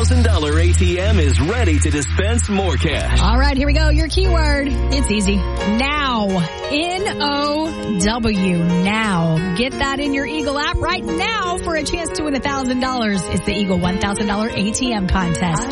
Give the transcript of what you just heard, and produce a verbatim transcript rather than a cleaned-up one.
thousand dollars A T M is ready to dispense more cash. All right, here we go. Your keyword. It's easy. Now. N O W. Now. Get that in your Eagle app right now for a chance to win one thousand dollars. It's the Eagle one thousand dollars A T M contest.